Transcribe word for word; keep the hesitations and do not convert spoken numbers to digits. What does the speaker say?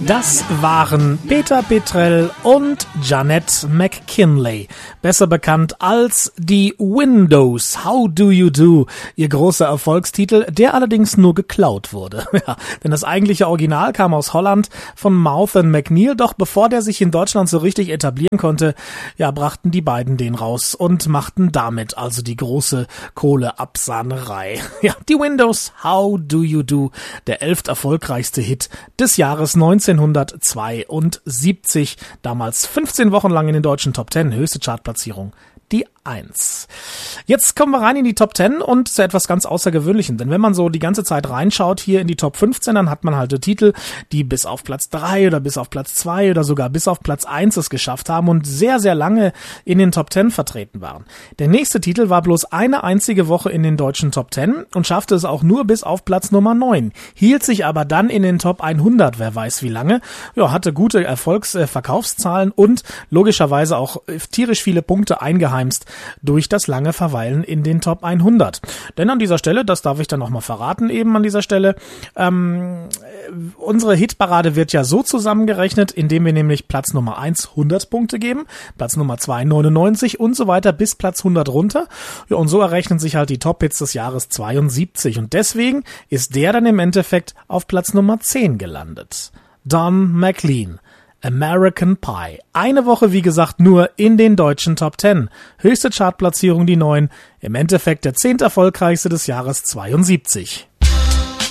Das waren Peter Petrell und Janet McKinley, besser bekannt als die Windows, How Do You Do, ihr großer Erfolgstitel, der allerdings nur geklaut wurde. Ja, denn das eigentliche Original kam aus Holland von Mouth and McNeil, doch bevor der sich in Deutschland so richtig etablieren konnte, ja, brachten die beiden den raus und machten damit also die große Kohleabsahnerei. Ja, die Windows, How Do You Do, der elft erfolgreichste Hit des Jahres neunzehnhundertzweiundsiebzig, damals fünfzehn Wochen lang in den deutschen Top Ten, höchste Chartplatzierung, die eins. Jetzt kommen wir rein in die Top Ten und zu etwas ganz Außergewöhnlichem, denn wenn man so die ganze Zeit reinschaut hier in die Top fünfzehn, dann hat man halt Titel, die bis auf Platz drei oder bis auf Platz zwei oder sogar bis auf Platz eins es geschafft haben und sehr, sehr lange in den Top Ten vertreten waren. Der nächste Titel war bloß eine einzige Woche in den deutschen Top Ten und schaffte es auch nur bis auf Platz Nummer neun, hielt sich aber dann in den Top hundert, wer weiß wie lange, ja, hatte gute Erfolgsverkaufszahlen äh, und logischerweise auch tierisch viele Punkte eingeheimst durch das lange Verweilen in den Top hundert. Denn an dieser Stelle, das darf ich dann nochmal verraten eben an dieser Stelle, ähm, unsere Hitparade wird ja so zusammengerechnet, indem wir nämlich Platz Nummer eins hundert Punkte geben, Platz Nummer zwei neunundneunzig und so weiter bis Platz hundert runter. Ja, und so errechnen sich halt die Top-Hits des Jahres zweiundsiebzig und deswegen ist der dann im Endeffekt auf Platz Nummer zehn gelandet. Don McLean, American Pie. Eine Woche, wie gesagt, nur in den deutschen Top Ten. Höchste Chartplatzierung die neun. Im Endeffekt der zehnt erfolgreichste des Jahres zweiundsiebzig.